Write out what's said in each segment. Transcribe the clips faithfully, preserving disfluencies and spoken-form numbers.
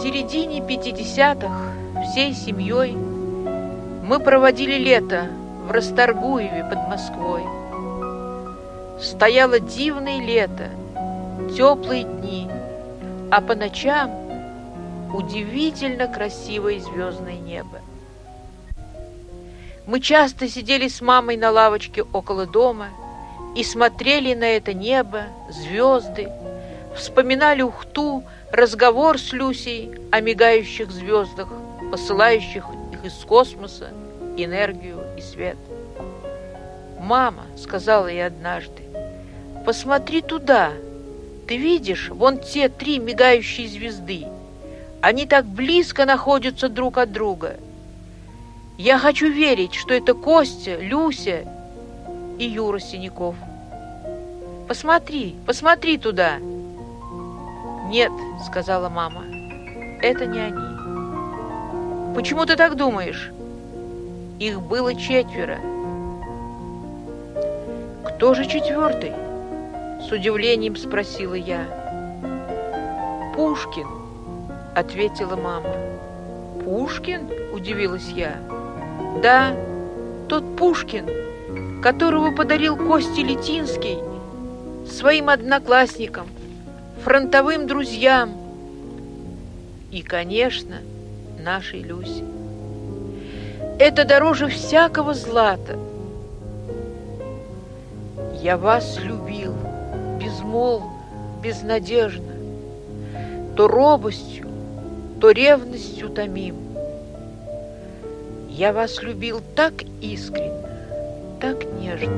середине пятидесятых всей семьей мы проводили лето в Расторгуеве под Москвой. Стояло дивное лето, теплые дни, а по ночам удивительно красивое звездное небо. Мы часто сидели с мамой на лавочке около дома и смотрели на это небо, звезды, вспоминали Ухту, разговор с Люсей о мигающих звездах, посылающих их из космоса энергию и свет. «Мама», — сказала я однажды, — «посмотри туда. Ты видишь, вон те три мигающие звезды. Они так близко находятся друг от друга. Я хочу верить, что это Костя, Люся и Юра Синяков. Посмотри, посмотри туда». «Нет», — сказала мама, — «это не они». «Почему ты так думаешь?» «Их было четверо». «Кто же четвертый?» — с удивлением спросила я. «Пушкин», — ответила мама. «Пушкин?» — удивилась я. «Да, тот Пушкин, которого подарил Костя Летинский своим одноклассникам, фронтовым друзьям и, конечно, нашей Люсе. Это дороже всякого злата. Я вас любил безмолвно, безнадежно, то робостью, то ревностью томим. Я вас любил так искренне, так нежно,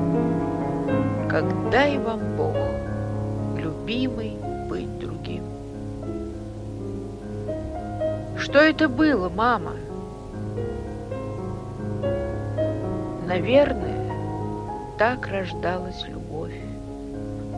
как дай вам Бог, любимый, быть другим». «Что это было, мама?» «Наверное, так рождалась любовь.